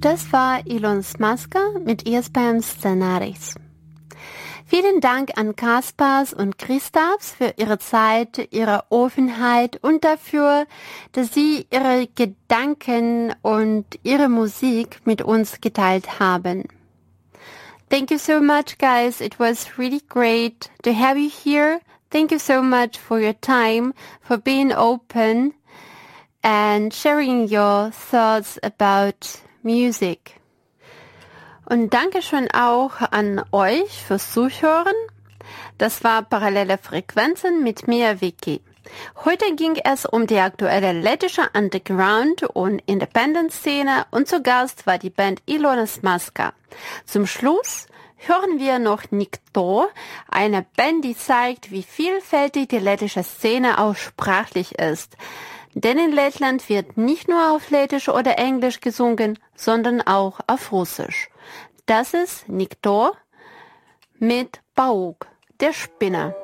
Das war Ilona Smaska mit Iespējams Scenārijs. Vielen Dank an Kaspars und Christaps für ihre Zeit, ihre Offenheit und dafür, dass sie ihre Gedanken und ihre Musik mit uns geteilt haben. Thank you so much, guys. It was really great to have you here. Thank you so much for your time, for being open and sharing your thoughts about music. Und Dankeschön auch an euch fürs Zuhören. Das war Parallele Frequenzen mit mir, Vicky. Heute ging es um die aktuelle lettische Underground- und Independent-Szene und zu Gast war die Band Ilona Smaska. Zum Schluss hören wir noch Nikto, eine Band, die zeigt, wie vielfältig die lettische Szene auch sprachlich ist. Denn in Lettland wird nicht nur auf Lettisch oder Englisch gesungen, sondern auch auf Russisch. Das ist Nikto mit Pauk, der Spinner.